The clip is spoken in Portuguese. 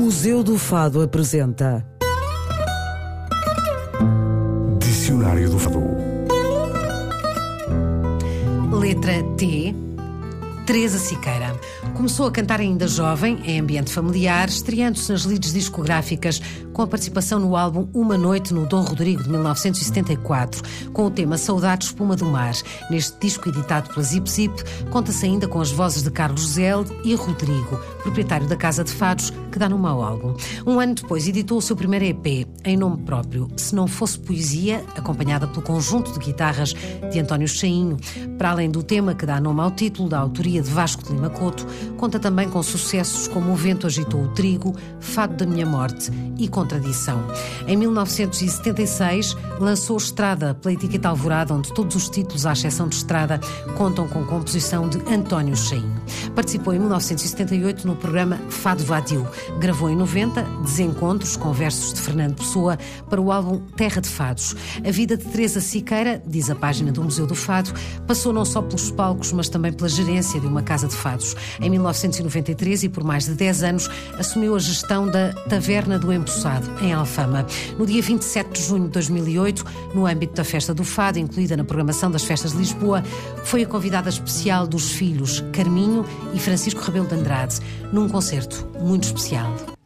Museu do Fado apresenta Dicionário do Fado. Letra T. Teresa Siqueira. Começou a cantar ainda jovem, em ambiente familiar, estreando-se nas leads discográficas, com a participação no álbum Uma Noite no Dom Rodrigo, de 1974, com o tema Saudade Espuma do Mar. Neste disco editado pela Zip Zip, conta-se ainda com as vozes de Carlos Zelde e Rodrigo, proprietário da Casa de Fados, que dá nome ao álbum. Um ano depois editou o seu primeiro EP, em nome próprio, Se Não Fosse Poesia, acompanhada pelo conjunto de guitarras de António Chainho. Para além do tema que dá nome ao título, da autoria de Vasco de Lima Couto, conta também com sucessos como O Vento Agitou o Trigo, Fado da Minha Morte e Contradição. Em 1976, lançou Estrada pela etiqueta Alvorada, onde todos os títulos, à exceção de Estrada, contam com composição de António Chainho. Participou em 1978 no programa Fado Vadio. Gravou em 90 Desencontros, com versos de Fernando Pessoa, para o álbum Terra de Fados. A vida de Teresa Siqueira, diz a página do Museu do Fado, passou não só pelos palcos, mas também pela gerência de uma casa de fados. Em 1993, e por mais de 10 anos, assumiu a gestão da Taverna do Empoçado, em Alfama. No dia 27 de junho de 2008, no âmbito da Festa do Fado, incluída na programação das Festas de Lisboa, foi a convidada especial dos filhos Carminho e Francisco Rebelo de Andrade, num concerto muito especial.